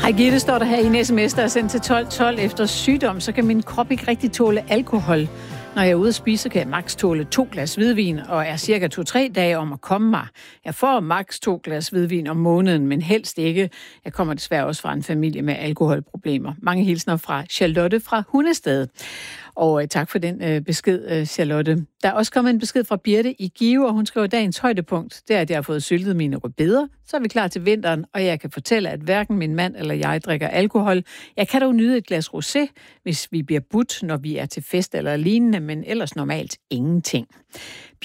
Hej Gitte, står der her i en sms, der er sendt til 1212. Efter sygdom, så kan min krop ikke rigtig tåle alkohol. Når jeg er ude at spise, så kan jeg maks tåle 2 glas hvidvin, og er cirka 2-3 dage om at komme mig. Jeg får maks 2 glas hvidvin om måneden, men helst ikke. Jeg kommer desværre også fra en familie med alkoholproblemer. Mange hilsner fra Charlotte fra Hundested. Og tak for den besked, Charlotte. Der er også kommet en besked fra Birte i Give, og hun skriver, dagens højdepunkt, det er, at jeg har fået syltet mine rødbeder. Så er vi klar til vinteren, og jeg kan fortælle, at hverken min mand eller jeg drikker alkohol. Jeg kan dog nyde et glas rosé, hvis vi bliver budt, når vi er til fest eller lignende, men ellers normalt ingenting.